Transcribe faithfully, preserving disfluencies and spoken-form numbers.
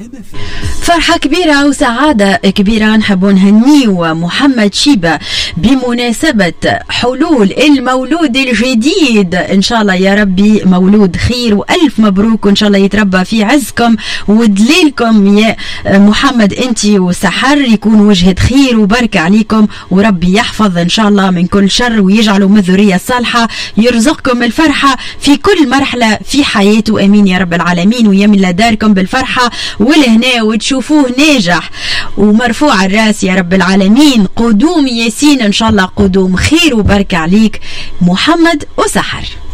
فرحة كبيرة وسعادة كبيرة نحب نهنيو محمد شيبة بمناسبة حلول المولود الجديد. إن شاء الله يا ربي مولود خير وألف مبروك، وإن شاء الله يتربى في عزكم ودليلكم يا محمد أنتي وسحر، يكون وجهة خير وبركة عليكم، وربي يحفظ إن شاء الله من كل شر ويجعله من الذرية الصالحة، يرزقكم الفرحة في كل مرحلة في حياته. أمين يا رب العالمين، ويملى داركم بالفرحة والهنا وتشوفوه ناجح ومرفوع الراس يا رب العالمين. قدوم ياسين إن شاء الله قدوم خير وبركة عليك محمد وسحر.